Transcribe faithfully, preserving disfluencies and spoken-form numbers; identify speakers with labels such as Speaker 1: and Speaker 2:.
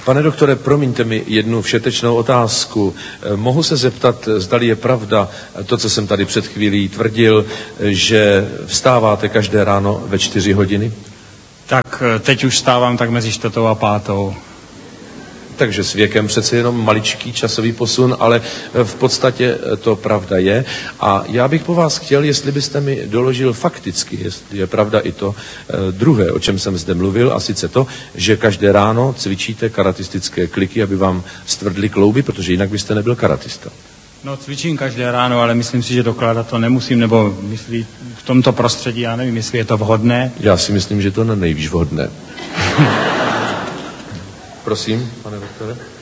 Speaker 1: Pane doktore, promiňte mi jednu všetečnou otázku. Mohu se zeptat, zdali je pravda to, co jsem tady před chvílí tvrdil, že vstáváte každé ráno ve čtyři hodiny?
Speaker 2: Tak teď už vstávám tak mezi čtvrtou a pátou.
Speaker 1: Takže s věkem přece jenom maličký časový posun, ale v podstatě to pravda je. A já bych po vás chtěl, jestli byste mi doložil fakticky, jestli je pravda i to druhé, o čem jsem zde mluvil, a sice to, že každé ráno cvičíte karatistické kliky, aby vám stvrdly klouby, protože jinak byste nebyl karatista.
Speaker 2: No, cvičím každé ráno, ale myslím si, že dokládat to nemusím, nebo myslí v tomto prostředí, já nevím, jestli je to vhodné.
Speaker 1: Já si myslím, že to na nejvíc vhodné. Prosím, pane doktore.